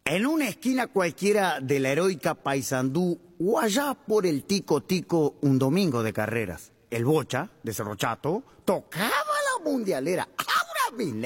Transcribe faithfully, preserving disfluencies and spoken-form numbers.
En una esquina cualquiera de la heroica Paysandú o allá por el Tico Tico un domingo de carreras, el Bocha, de Cerro Chato, tocaba la mundialera. ¡Ahora